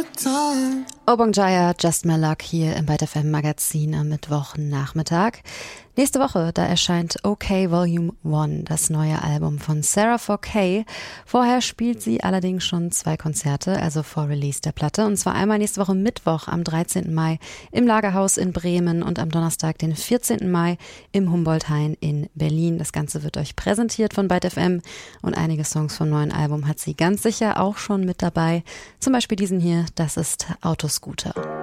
Obong Jaya, Just My Luck hier im Byte FM Magazin am Mittwochnachmittag. Nächste Woche, da erscheint OK Volume 1, das neue Album von Sarah 4K. Vorher spielt sie allerdings schon 2 Konzerte, also vor Release der Platte. Und zwar einmal nächste Woche Mittwoch am 13. Mai im Lagerhaus in Bremen und am Donnerstag, den 14. Mai im Humboldt-Hain in Berlin. Das Ganze wird euch präsentiert von Byte FM und einige Songs vom neuen Album hat sie ganz sicher auch schon mit dabei. Zum Beispiel diesen hier, das ist Autoscooter.